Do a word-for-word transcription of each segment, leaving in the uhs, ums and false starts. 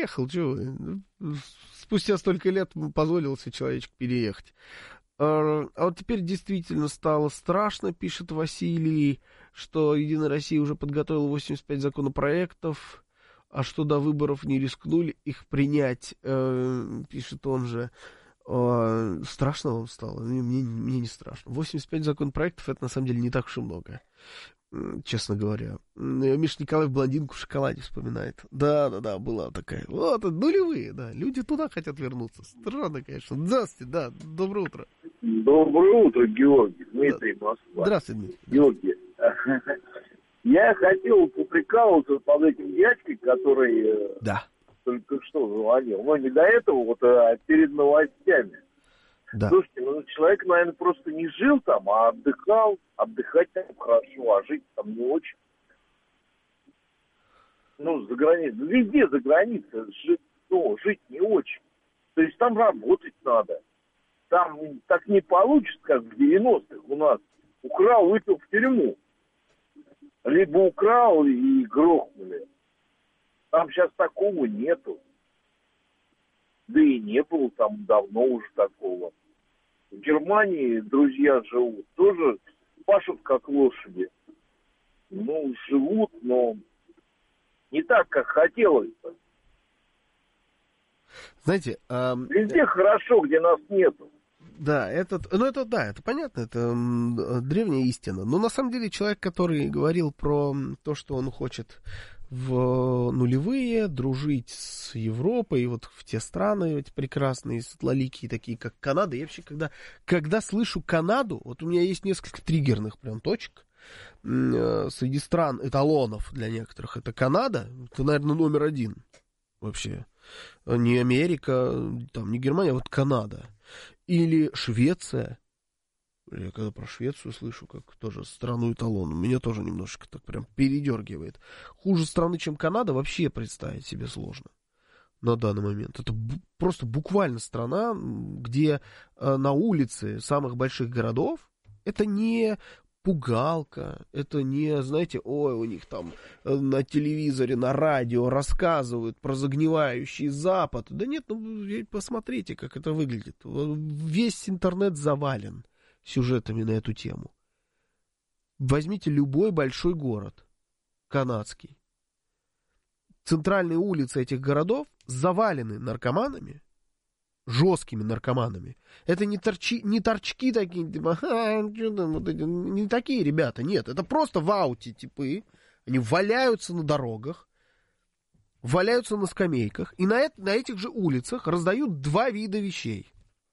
переехал, чего? Спустя столько лет позволился человечек переехать. А вот теперь действительно стало страшно, пишет Василий, что Единая Россия уже подготовила восемьдесят пять законопроектов, а что до выборов не рискнули их принять, э, пишет он же. Э, страшно вам стало? Мне, мне не страшно. восемьдесят пять законопроектов, это на самом деле не так уж и много, честно говоря. Миша Николаев блондинку в шоколаде вспоминает. Да-да-да, была такая. Вот, нулевые, да. Люди туда хотят вернуться. Странно, конечно. Здравствуйте, да, доброе утро. Доброе утро, Георгий. Дмитрий, Москва. Здравствуйте, Дмитрий. Георгий, я хотел поприкалываться под этим дядькой, который да. только что звонил. Но не до этого, вот а перед новостями. Да. Слушайте, ну человек, наверное, просто не жил там, а отдыхал. Отдыхать там хорошо, а жить там не очень. Ну, за границей. Везде за границей жить, ну, жить не очень. То есть там работать надо. Там так не получится, как в девяностых у нас. Украл, выпил в тюрьму. Либо украл и грохнули. Там сейчас такого нету. Да и не было там давно уже такого. В Германии друзья живут. Тоже пашут как лошади. Ну, живут, но не так, как хотелось бы. Знаете... А... Везде хорошо, где нас нету. Да, это, ну это да, это понятно, это м, древняя истина. Но на самом деле человек, который говорил про то, что он хочет в нулевые дружить с Европой, вот в те страны эти прекрасные, светлоликие, такие как Канада, я вообще когда, когда слышу Канаду, вот у меня есть несколько триггерных прям точек, среди стран эталонов для некоторых это Канада, это, наверное, номер один вообще. Не Америка, там, не Германия, а вот Канада. Или Швеция. Я когда про Швецию слышу, как тоже страну эталон, меня тоже немножко так прям передергивает. Хуже страны, чем Канада, вообще представить себе сложно на данный момент. Это бу- просто буквально страна, где э, на улице самых больших городов это не пугалка, это не, знаете, ой, у них там на телевизоре, на радио рассказывают про загнивающий Запад. Да нет, ну посмотрите, как это выглядит. Весь интернет завален сюжетами на эту тему. Возьмите любой большой город, канадский. Центральные улицы этих городов завалены наркоманами, жесткими наркоманами. Это не, торчи, не торчки такие, типа, а, что там, вот эти, не такие ребята, нет. Это просто в ауте типы. Они валяются на дорогах, валяются на скамейках, и на, это, на этих же улицах раздают два вида вещей.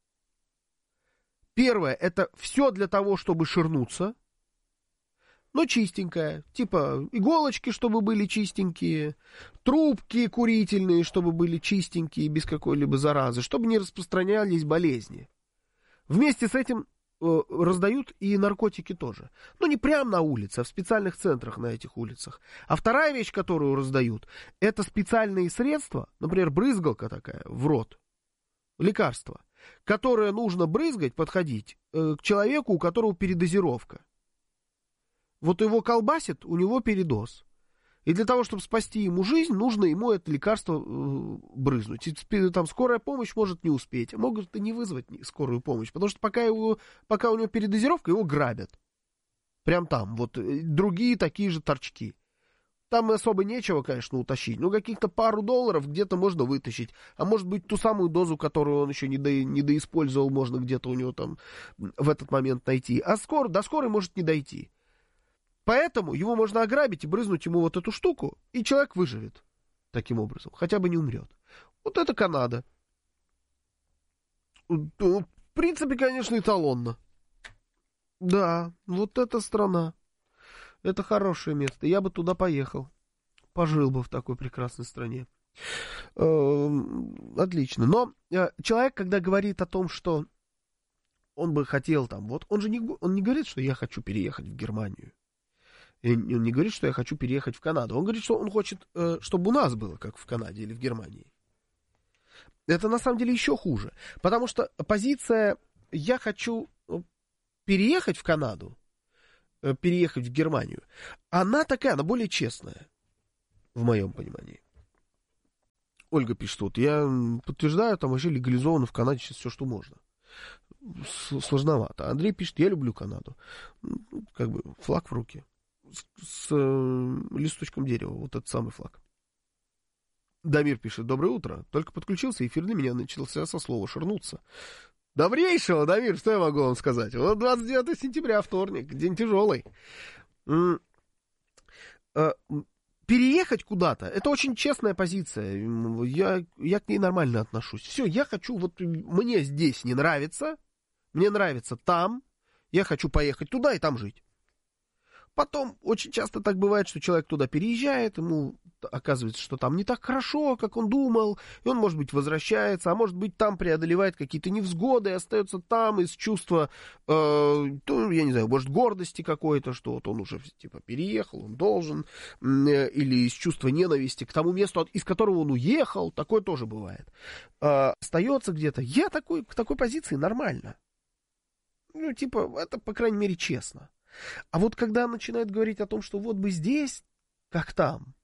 Первое, это все для того, чтобы ширнуться, но чистенькое. Типа иголочки, чтобы были чистенькие, трубки курительные, чтобы были чистенькие, без какой-либо заразы, чтобы не распространялись болезни. Вместе с этим э, раздают и наркотики тоже. Но не прямо на улице, а в специальных центрах на этих улицах. А вторая вещь, которую раздают, это специальные средства, например, брызгалка такая в рот, лекарство, которое нужно брызгать, подходить э, к человеку, у которого передозировка. Вот его колбасит, у него передоз. И для того, чтобы спасти ему жизнь, нужно ему это лекарство э, брызнуть. И там скорая помощь может не успеть, а могут и не вызвать скорую помощь, потому что пока, его, пока у него передозировка, его грабят. Прям там, вот другие такие же торчки. Там особо нечего, конечно, утащить. Ну, каких-то пару долларов где-то можно вытащить. А может быть, ту самую дозу, которую он еще не, до, не доиспользовал, можно где-то у него там в этот момент найти. А скоро, до скорой может не дойти. Поэтому его можно ограбить и брызнуть ему вот эту штуку, и человек выживет таким образом, хотя бы не умрет. Вот это Канада. В принципе, конечно, эталонно. Да, вот эта страна. Это хорошее место. Я бы туда поехал. Пожил бы в такой прекрасной стране. Отлично. Но человек, когда говорит о том, что он бы хотел там, вот он же не, он не говорит, что я хочу переехать в Германию. И он не говорит, что я хочу переехать в Канаду. Он говорит, что он хочет, чтобы у нас было, как в Канаде или в Германии. Это на самом деле еще хуже. Потому что позиция «я хочу переехать в Канаду», переехать в Германию, она такая, она более честная, в моем понимании. Ольга пишет, вот, я подтверждаю, там вообще легализовано в Канаде сейчас все, что можно. Сложновато. Андрей пишет, я люблю Канаду. Как бы флаг в руке. С, с э, листочком дерева. Вот этот самый флаг. Дамир пишет, доброе утро. Только подключился, эфир для меня начался со слова «ширнуться». Добрейшего, Дамир, что я могу вам сказать? Вот двадцать девятого сентября, вторник, день тяжелый. Переехать куда-то, это очень честная позиция. Я, я к ней нормально отношусь. Все, я хочу, вот мне здесь не нравится, мне нравится там, я хочу поехать туда и там жить. Потом очень часто так бывает, что человек туда переезжает, ему оказывается, что там не так хорошо, как он думал, и он, может быть, возвращается, а может быть, там преодолевает какие-то невзгоды и остается там из чувства, э, ну, я не знаю, может, гордости какой-то, что вот он уже, типа, переехал, он должен, э, или из чувства ненависти к тому месту, из которого он уехал, такое тоже бывает. Э, остается где-то. Я такой, к такой позиции нормально. Ну, типа, это, по крайней мере, честно. А вот когда начинает говорить о том, что вот бы здесь, как там,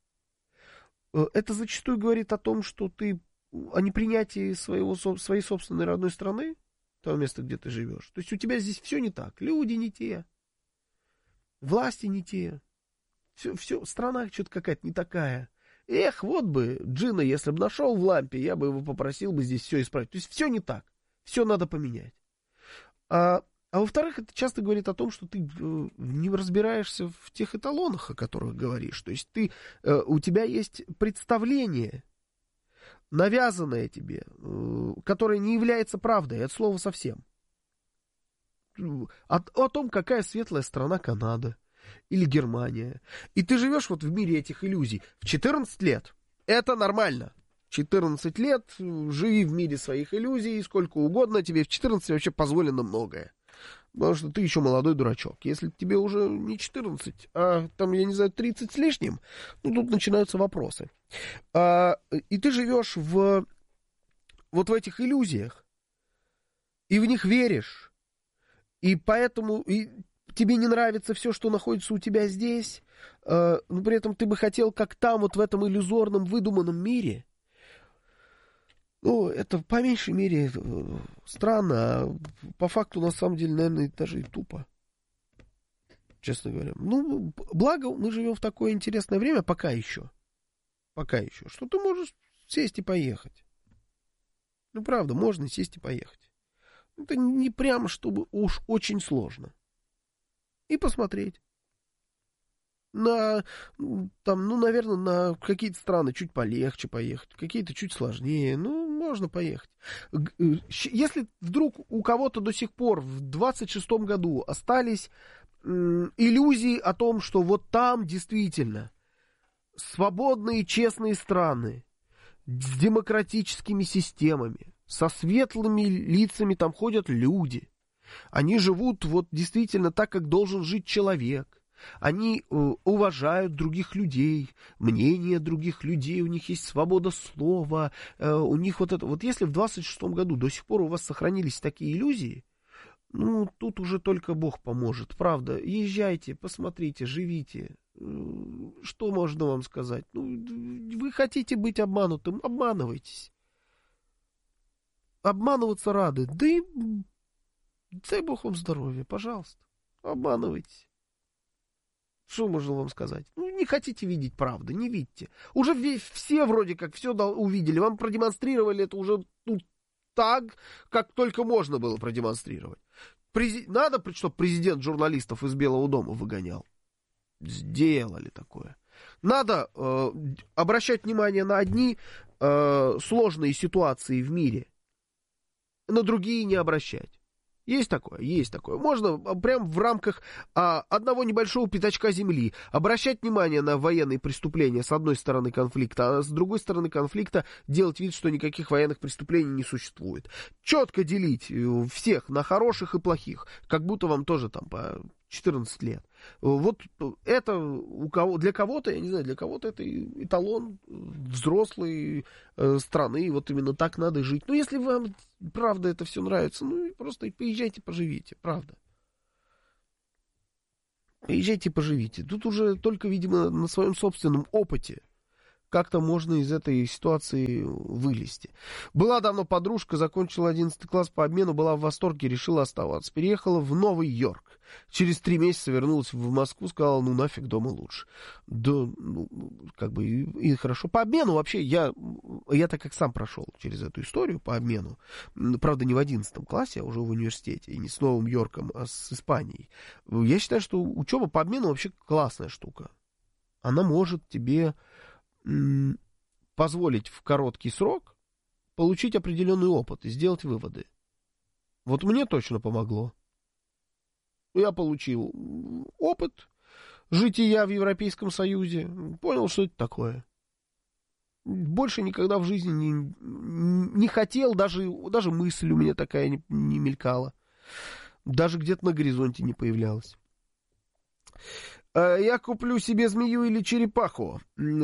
это зачастую говорит о том, что ты о непринятии своего, своей собственной родной страны, того места, где ты живешь. То есть у тебя здесь все не так. Люди не те, власти не те, все, все, страна что-то какая-то не такая. Эх, вот бы Джина, если бы нашел в лампе, я бы его попросил бы здесь все исправить. То есть все не так, все надо поменять. А А во-вторых, это часто говорит о том, что ты не разбираешься в тех эталонах, о которых говоришь. То есть ты, у тебя есть представление, навязанное тебе, которое не является правдой от слова совсем. О, о том, какая светлая страна Канада или Германия. И ты живешь вот в мире этих иллюзий. В четырнадцать лет это нормально. четырнадцать лет, живи в мире своих иллюзий, сколько угодно, тебе в четырнадцать вообще позволено многое. Потому что ты еще молодой дурачок. Если тебе уже не четырнадцать, а там, я не знаю, тридцать с лишним, ну, тут начинаются вопросы. А, и ты живешь в вот в этих иллюзиях, и в них веришь, и поэтому и тебе не нравится все, что находится у тебя здесь, а, но при этом ты бы хотел, как там, вот в этом иллюзорном, выдуманном мире. Ну, это по меньшей мере странно, а по факту, на самом деле, наверное, даже и тупо, честно говоря. Ну, благо, мы живем в такое интересное время, пока еще, пока еще, что ты можешь сесть и поехать. Ну, правда, можно сесть и поехать. Это не прям, чтобы уж очень сложно. И посмотреть. На, там, ну, наверное, на какие-то страны чуть полегче поехать, какие-то чуть сложнее, ну, можно поехать. Если вдруг у кого-то до сих пор в двадцать шестом году остались м, иллюзии о том, что вот там действительно свободные, честные страны с демократическими системами, со светлыми лицами, там ходят люди, они живут вот действительно так, как должен жить человек. Они э, уважают других людей, мнение других людей, у них есть свобода слова, э, у них вот это... Вот если в двадцать шестом году до сих пор у вас сохранились такие иллюзии, ну, тут уже только Бог поможет, правда. Езжайте, посмотрите, живите. Что можно вам сказать? Ну, вы хотите быть обманутым, обманывайтесь. Обманываться рады. Да и дай Бог вам здоровья, пожалуйста. Обманывайтесь. Что можно вам сказать? Ну, не хотите видеть правду, не видите. Уже все вроде как все увидели. Вам продемонстрировали это уже ну, так, как только можно было продемонстрировать. Прези... Надо, чтобы президент журналистов из Белого дома выгонял. Сделали такое. Надо э, обращать внимание на одни э, сложные ситуации в мире, на другие не обращать. Есть такое, есть такое. Можно прям в рамках а, одного небольшого пятачка земли обращать внимание на военные преступления с одной стороны конфликта, а с другой стороны конфликта делать вид, что никаких военных преступлений не существует. Четко делить всех на хороших и плохих, как будто вам тоже там по четырнадцать лет. Вот это у кого, для кого-то, я не знаю, для кого-то это эталон взрослой э, страны, вот именно так надо жить. Ну, если вам, правда, это все нравится, ну, просто поезжайте, поживите, правда. Поезжайте, поживите. Тут уже только, видимо, на своем собственном опыте как-то можно из этой ситуации вылезти. Была давно подружка, закончила одиннадцатый класс по обмену, была в восторге, решила оставаться. Переехала в Новый Йорк. Через три месяца вернулась в Москву, сказала, ну нафиг, дома лучше. Да, ну, как бы и, и хорошо. По обмену вообще, я, я так как сам прошел через эту историю по обмену, правда, не в одиннадцатом классе, а уже в университете, и не с Новым Йорком, а с Испанией. Я считаю, что учеба по обмену вообще классная штука. Она может тебе позволить в короткий срок получить определенный опыт и сделать выводы. Вот мне точно помогло. Я получил опыт жития в Европейском Союзе, понял, что это такое. Больше никогда в жизни не, не хотел, даже, даже мысль у меня такая не, не мелькала. Даже где-то на горизонте не появлялась. Я куплю себе змею или черепаху,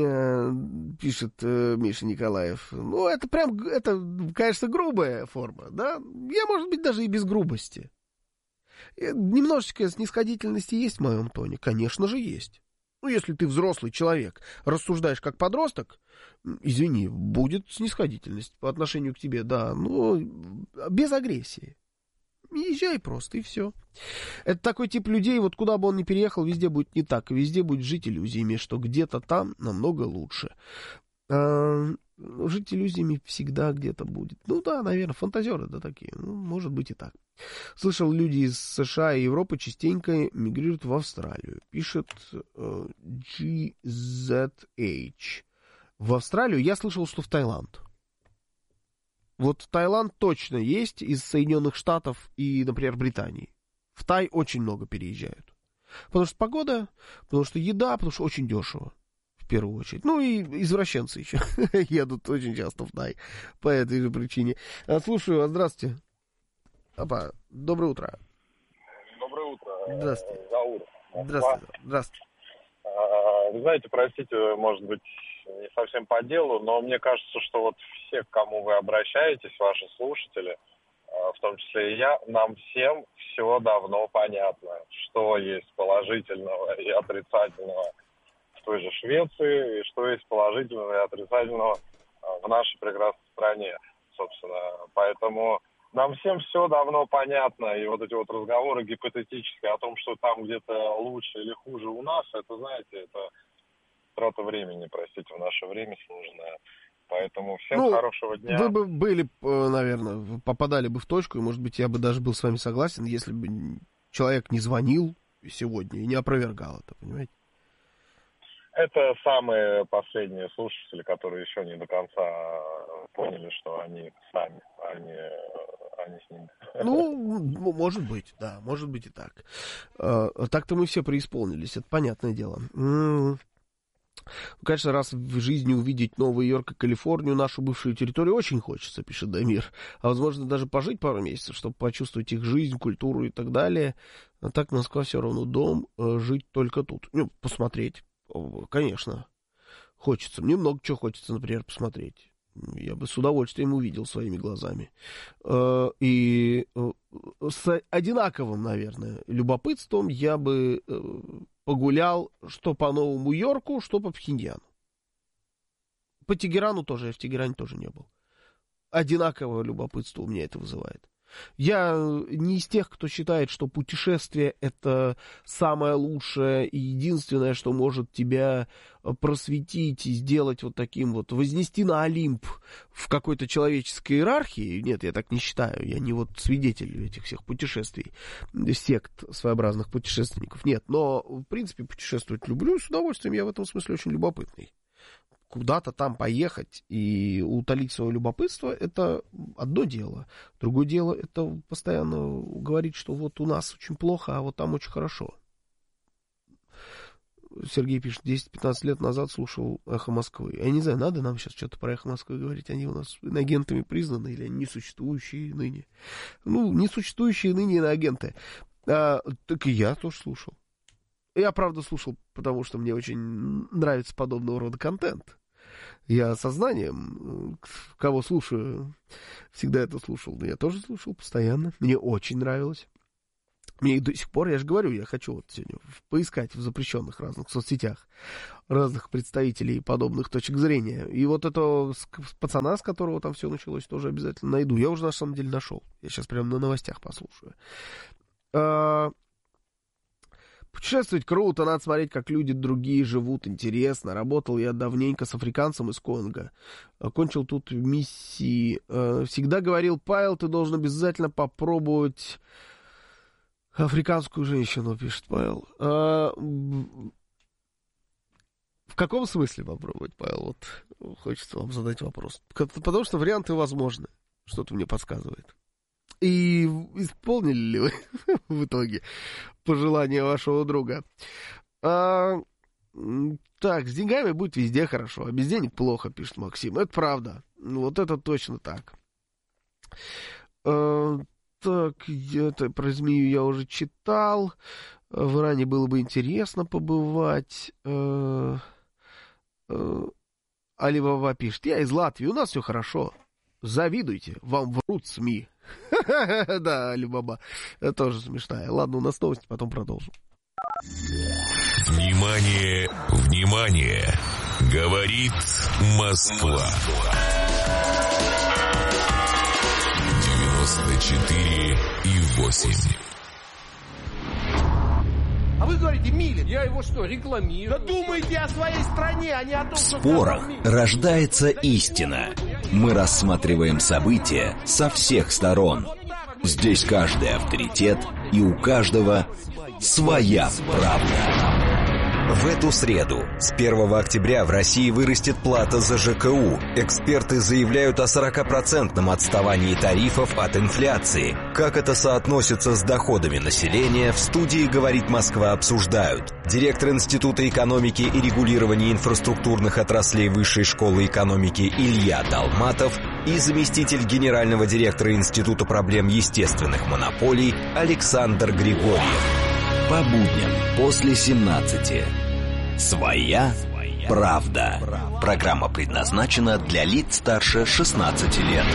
пишет Миша Николаев. Ну, это прям, это, конечно, грубая форма, да? Я, может быть, даже и без грубости. Немножечко снисходительности есть в моем тоне? Конечно же, есть. Ну, если ты взрослый человек, рассуждаешь как подросток, извини, будет снисходительность по отношению к тебе, да, но без агрессии. Езжай просто, и все. Это такой тип людей, вот куда бы он ни переехал, везде будет не так. Везде будет жить иллюзиями, что где-то там намного лучше. А, жить иллюзиями всегда где-то будет. Ну да, наверное, фантазеры, да, такие. Ну, может быть и так. Слышал, люди из США и Европы частенько мигрируют в Австралию. Пишет э, джи зет эйч. В Австралию я слышал, что в Таиланд. Вот Таиланд точно есть из Соединенных Штатов и, например, Британии. В Тай очень много переезжают. Потому что погода, потому что еда, потому что очень дешево. В первую очередь. Ну и извращенцы еще едут очень часто в Тай. По этой же причине. Слушаю вас, здравствуйте. Опа, доброе утро. Доброе утро. Здравствуйте. Заур. Здравствуйте. Здравствуйте. Вы знаете, простите, может быть, не совсем по делу, но мне кажется, что вот все, к кому вы обращаетесь, ваши слушатели, в том числе и я, нам всем все давно понятно, что есть положительного и отрицательного в той же Швеции, и что есть положительного и отрицательного в нашей прекрасной стране, собственно. Поэтому нам всем все давно понятно, и вот эти вот разговоры гипотетические о том, что там где-то лучше или хуже у нас, это, знаете, это трата времени, простите, в наше время сложное. Поэтому всем ну, хорошего дня. Вы бы были, наверное, попадали бы в точку, и, может быть, я бы даже был с вами согласен, если бы человек не звонил сегодня и не опровергал это, понимаете? Это самые последние слушатели, которые еще не до конца поняли, что они сами, а не, а не с ними. Ну, может быть, да, может быть и так. Так-то мы все преисполнились, это понятное дело. Конечно, раз в жизни увидеть Новый Йорк и Калифорнию, нашу бывшую территорию, очень хочется, пишет Дамир. А возможно, даже пожить пару месяцев, чтобы почувствовать их жизнь, культуру и так далее. А так Москва все равно дом, жить только тут. Ну, посмотреть, конечно, хочется. Мне много чего хочется, например, посмотреть. Я бы с удовольствием увидел своими глазами. И с одинаковым, наверное, любопытством я бы погулял что по Новому Йорку, что по Пхеньяну. По Тегерану тоже, я в Тегеране тоже не был. Одинаковое любопытство у меня это вызывает. Я не из тех, кто считает, что путешествие это самое лучшее и единственное, что может тебя просветить и сделать вот таким вот, вознести на Олимп в какой-то человеческой иерархии. Нет, я так не считаю. Я не вот свидетель этих всех путешествий, сект своеобразных путешественников. Нет, но в принципе путешествовать люблю, с удовольствием, я в этом смысле очень любопытный. Куда-то там поехать и утолить свое любопытство, это одно дело. Другое дело, это постоянно говорить, что вот у нас очень плохо, а вот там очень хорошо. Сергей пишет, десять-пятнадцать лет назад слушал «Эхо Москвы». Я не знаю, надо нам сейчас что-то про «Эхо Москвы» говорить. Они у нас иноагентами признаны или они несуществующие ныне? Ну, несуществующие ныне иноагенты. А, так и я тоже слушал. Я, правда, слушал, потому что мне очень нравится подобного рода контент. Я сознанием, кого слушаю, всегда это слушал. Но я тоже слушал постоянно. Мне очень нравилось. Мне и до сих пор, я же говорю, я хочу вот сегодня поискать в запрещенных разных соцсетях разных представителей подобных точек зрения. И вот этого пацана, с которого там все началось, тоже обязательно найду. Я уже на самом деле нашел. Я сейчас прямо на новостях послушаю. А... Путешествовать круто, надо смотреть, как люди другие живут, интересно. Работал я давненько с африканцем из Конго. Окончил тут миссии. Всегда говорил: Павел, ты должен обязательно попробовать африканскую женщину, пишет Павел. А... В каком смысле попробовать, Павел? Вот хочется вам задать вопрос. Потому что варианты возможны. Что-то мне подсказывает. И исполнили ли вы в итоге пожелания вашего друга? А, так, с деньгами будет везде хорошо, а без денег плохо, пишет Максим. Это правда. Вот это точно так. А, так, это про змею я уже читал. В Иране было бы интересно побывать. А, а, Алибаба пишет: я из Латвии, у нас все хорошо. Завидуйте, вам врут СМИ. Да, Алибаба, это тоже смешная. Ладно, у нас новости, потом продолжим. Внимание, внимание, говорит Москва. девяносто четыре и восемь. А вы говорите, Милин, я его что, рекламирую? Да думайте о своей стране, а не о том, В что... спорах рождается истина. Мы рассматриваем события со всех сторон. Здесь каждый авторитет, и у каждого своя правда. В эту среду, с первого октября, в России вырастет плата за ЖКУ. Эксперты заявляют о сорокапроцентном отставании тарифов от инфляции. Как это соотносится с доходами населения, в студии «Говорит Москва» обсуждают директор Института экономики и регулирования инфраструктурных отраслей Высшей школы экономики Илья Долматов и заместитель генерального директора Института проблем естественных монополий Александр Григорьев. По будням после семнадцати. Своя правда. Программа предназначена для лиц старше шестнадцати лет.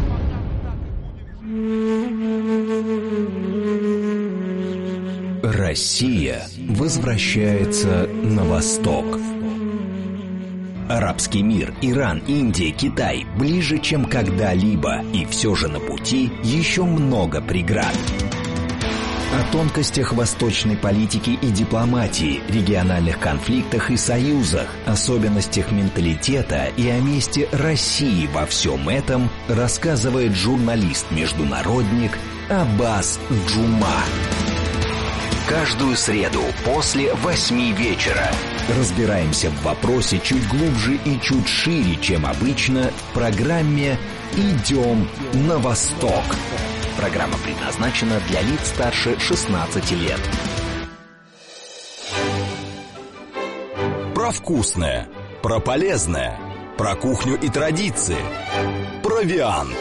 Россия возвращается на восток. Арабский мир, Иран, Индия, Китай ближе, чем когда-либо, и все же на пути еще много преград. О тонкостях восточной политики и дипломатии, региональных конфликтах и союзах, особенностях менталитета и о месте России во всем этом рассказывает журналист-международник Аббас Джума. Каждую среду после восьми вечера разбираемся в вопросе чуть глубже и чуть шире, чем обычно, в программе «Идем на восток». Программа предназначена для лиц старше шестнадцати лет. Про вкусное, про полезное, про кухню и традиции, провиант.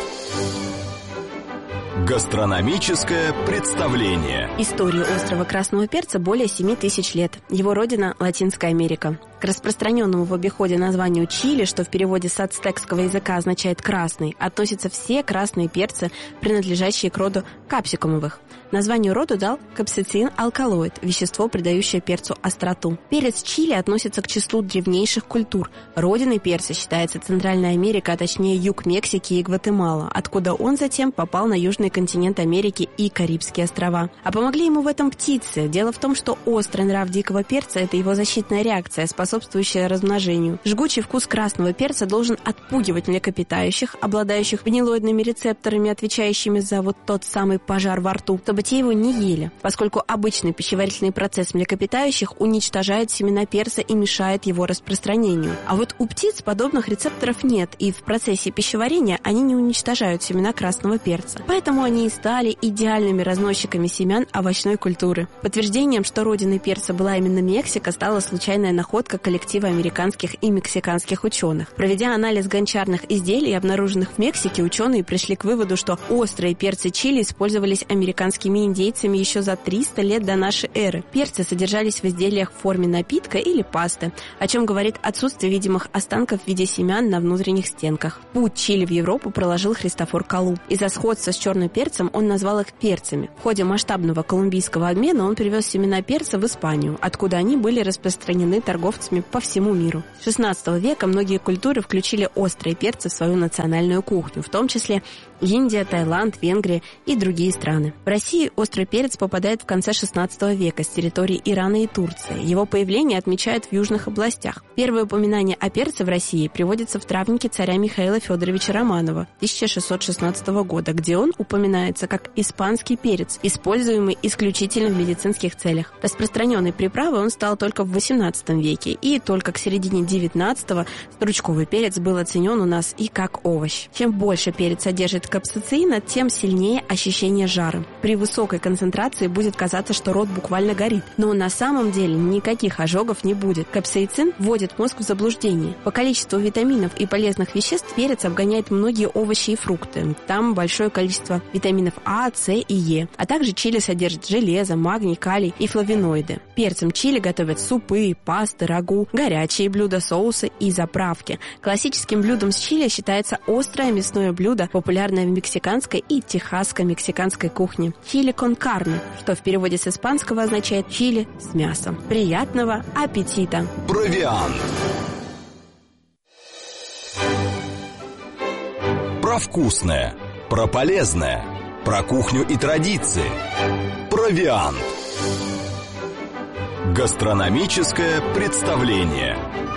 Гастрономическое представление. Историю острова красного перца более семи тысяч лет. Его родина – Латинская Америка. К распространенному в обиходе названию чили, что в переводе с ацтекского языка означает «красный», относятся все красные перцы, принадлежащие к роду капсикумовых. Названию роду дал капсицин-алкалоид – вещество, придающее перцу остроту. Перец чили относится к числу древнейших культур. Родиной перца считается Центральная Америка, а точнее юг Мексики и Гватемала, откуда он затем попал на южный континент Америки и Карибские острова. А помогли ему в этом птицы. Дело в том, что острый нрав дикого перца – это его защитная реакция, способствующая размножению. Жгучий вкус красного перца должен отпугивать млекопитающих, обладающих гнилоидными рецепторами, отвечающими за вот тот самый пожар во рту, чтобы те его не ели, поскольку обычный пищеварительный процесс млекопитающих уничтожает семена перца и мешает его распространению. А вот у птиц подобных рецепторов нет, и в процессе пищеварения они не уничтожают семена красного перца. Поэтому они и стали идеальными разносчиками семян овощной культуры. Подтверждением, что родиной перца была именно Мексика, стала случайная находка коллектива американских и мексиканских ученых. Проведя анализ гончарных изделий, обнаруженных в Мексике, ученые пришли к выводу, что острые перцы чили использовались американскими древнеримскими индейцами еще за триста лет до нашей эры. Перцы содержались в изделиях в форме напитка или пасты, о чем говорит отсутствие видимых останков в виде семян на внутренних стенках. Путь чили в Европу проложил Христофор Колумб. Из-за сходства с черным перцем он назвал их перцами. В ходе масштабного колумбийского обмена он привез семена перца в Испанию, откуда они были распространены торговцами по всему миру. С шестнадцатого века многие культуры включили острые перцы в свою национальную кухню, в том числе Индия, Таиланд, Венгрия и другие страны. В России острый перец попадает в конце шестнадцатого века с территории Ирана и Турции. Его появление отмечают в южных областях. Первое упоминание о перце в России приводится в травнике царя Михаила Федоровича Романова тысяча шестьсот шестнадцатого года, где он упоминается как испанский перец, используемый исключительно в медицинских целях. Распространенной приправой он стал только в восемнадцатом веке, и только к середине девятнадцатого стручковый перец был оценен у нас и как овощ. Чем больше перец содержит капсаицина, тем сильнее ощущение жара. При высокой концентрации будет казаться, что рот буквально горит, но на самом деле никаких ожогов не будет. Капсаицин вводит мозг в заблуждение. По количеству витаминов и полезных веществ перец обгоняет многие овощи и фрукты. Там большое количество витаминов А, С и Е, а также чили содержит железо, магний, калий и флавоноиды. Перцем чили готовят супы, пасты, рагу, горячие блюда, соусы и заправки. Классическим блюдом с чили считается острое мясное блюдо, популярное в мексиканской и техасско-мексиканской кухне. Чили кон карне, что в переводе с испанского означает чили с мясом. Приятного аппетита! Провиант. Про вкусное, про полезное, про кухню и традиции. Провиант. Гастрономическое представление.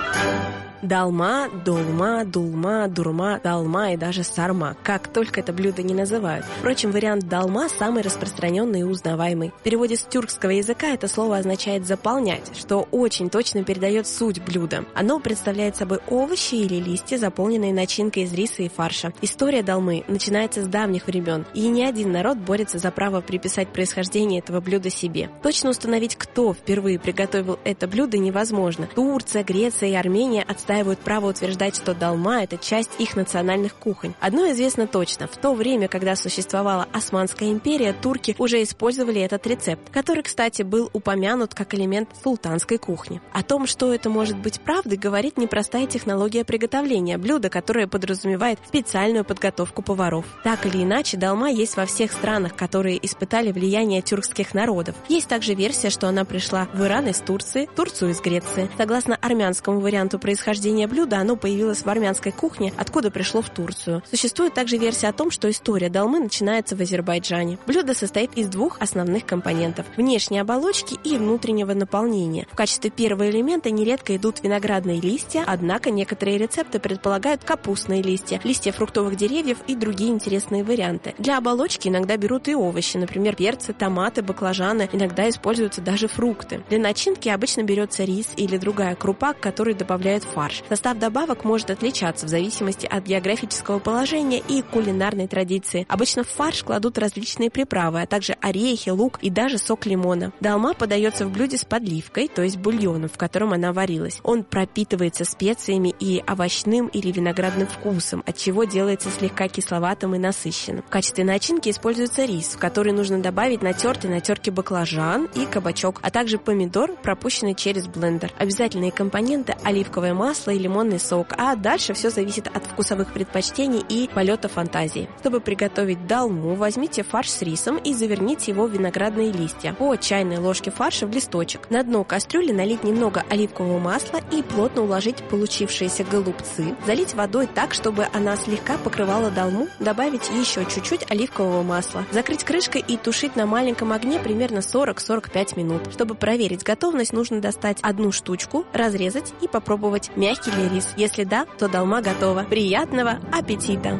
Долма, долма, дулма, дурма, долма и даже сарма. Как только это блюдо не называют. Впрочем, вариант долма самый распространенный и узнаваемый. В переводе с тюркского языка это слово означает «заполнять», что очень точно передает суть блюда. Оно представляет собой овощи или листья, заполненные начинкой из риса и фарша. История долмы начинается с давних времен, и ни один народ борется за право приписать происхождение этого блюда себе. Точно установить, кто впервые приготовил это блюдо, невозможно. Турция, Греция и Армения отстаивают право утверждать, что долма – это часть их национальных кухонь. Одно известно точно. В то время, когда существовала Османская империя, турки уже использовали этот рецепт, который, кстати, был упомянут как элемент султанской кухни. О том, что это может быть правдой, говорит непростая технология приготовления блюда, которая подразумевает специальную подготовку поваров. Так или иначе, долма есть во всех странах, которые испытали влияние тюркских народов. Есть также версия, что она пришла в Иран из Турции, Турцию из Греции. Согласно армянскому варианту происхождения блюда, оно появилось в армянской кухне, откуда пришло в Турцию. Существует также версия о том, что история долмы начинается в Азербайджане. Блюдо состоит из двух основных компонентов – внешней оболочки и внутреннего наполнения. В качестве первого элемента нередко идут виноградные листья, однако некоторые рецепты предполагают капустные листья, листья фруктовых деревьев и другие интересные варианты. Для оболочки иногда берут и овощи, например, перцы, томаты, баклажаны, иногда используются даже фрукты. Для начинки обычно берется рис или другая крупа, к которой добавляют фарш. Состав добавок может отличаться в зависимости от географического положения и кулинарной традиции. Обычно в фарш кладут различные приправы, а также орехи, лук и даже сок лимона. Долма подается в блюде с подливкой, то есть бульоном, в котором она варилась. Он пропитывается специями и овощным или виноградным вкусом, отчего делается слегка кисловатым и насыщенным. В качестве начинки используется рис, в который нужно добавить натертый на терке баклажан и кабачок, а также помидор, пропущенный через блендер. Обязательные компоненты – оливковое масло и лимонный сок, а дальше все зависит от вкусовых предпочтений и полета фантазии. Чтобы приготовить долму, возьмите фарш с рисом и заверните его в виноградные листья. По чайной ложке фарша в листочек. На дно кастрюли налить немного оливкового масла и плотно уложить получившиеся голубцы. Залить водой так, чтобы она слегка покрывала долму. Добавить еще чуть-чуть оливкового масла. Закрыть крышкой и тушить на маленьком огне примерно сорок-сорок пять минут. Чтобы проверить готовность, нужно достать одну штучку, разрезать и попробовать, мягкий ли рис. Если да, то долма готова. Приятного аппетита!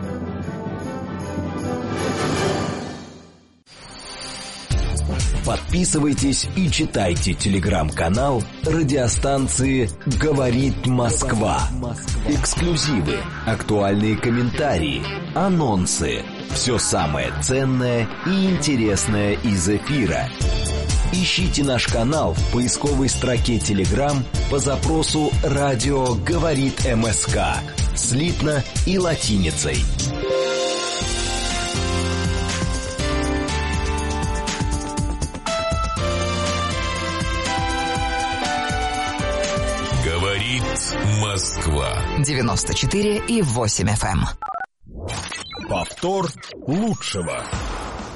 Подписывайтесь и читайте телеграм-канал радиостанции «Говорит Москва». Эксклюзивы, актуальные комментарии, анонсы. Все самое ценное и интересное из эфира. Ищите наш канал в поисковой строке Telegram по запросу «Радио говорит МСК» слитно и латиницей. Говорит Москва. девяносто четыре и восемь эф эм. Повтор лучшего.